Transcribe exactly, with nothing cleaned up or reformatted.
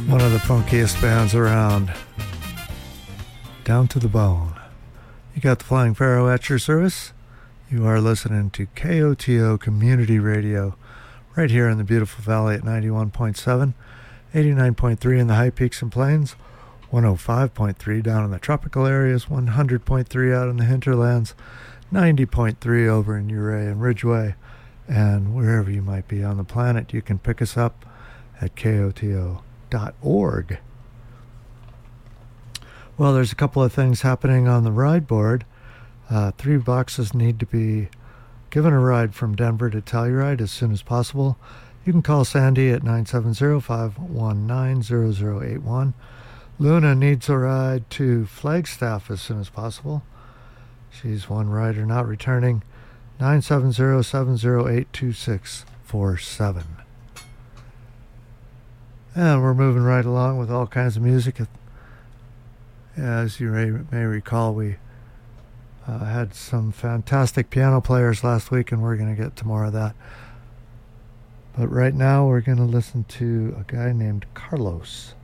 One of the funkiest bands around. Down to the Bone. You got the Flying Pharaoh at your service. You are listening to K O T O Community Radio right here in the beautiful valley at ninety-one point seven, eighty-nine point three in the high peaks and plains, one oh five point three down in the tropical areas, one hundred point three out in the hinterlands, ninety point three over in Ouray and Ridgeway, and wherever you might be on the planet, you can pick us up at K O T O dot org. Well, there's a couple of things happening on the ride board. Uh, three boxes need to be given a ride from Denver to Telluride as soon as possible. You can call Sandy at nine seven zero, five one nine, zero zero eight one. Luna needs a ride to Flagstaff as soon as possible. She's one rider not returning. nine seven zero, seven zero eight, two six four seven. And we're moving right along with all kinds of music. As you may, may recall, we uh, had some fantastic piano players last week, and we're going to get to more of that. But right now, we're going to listen to a guy named Carlos.